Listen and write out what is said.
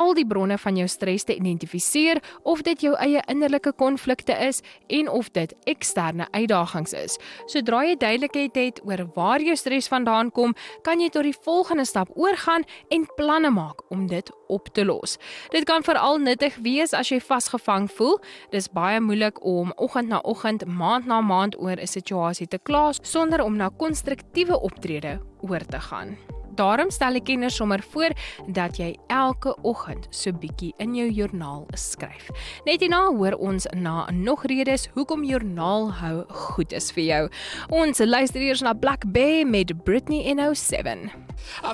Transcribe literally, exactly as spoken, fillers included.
al die bronne van jou stres te identifiseer, of dit jou eie innerlike konflikte is en of dit eksterne uitdagings is. Sodra jy duidelikheid het oor waar jou stres vandaan kom, kan jy tot die volgende stap oorgaan en planne maak om dit op te los. Dit kan veral nuttig wees as jy vasgevang voel. Dis baie moeilik om oggend na oggend, maand na maand oor 'n situasie te kla sonder om na konstruktiewe optrede oor te gaan. Daarom stel die kenners sommer voor dat jy elke oggend so bietjie in jou joernaal skryf. Net hierna hoor ons na nog redes hoekom joernaal hou goed is vir jou. Ons luister eers na Black Bear met Britney N O seven.